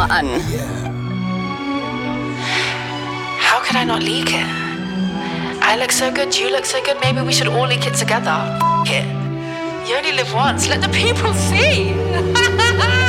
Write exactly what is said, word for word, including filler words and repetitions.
Kamera an. How could I not leak it? I look so good, you look so good, maybe we should all leak it together. F it. You only live once, let the people see.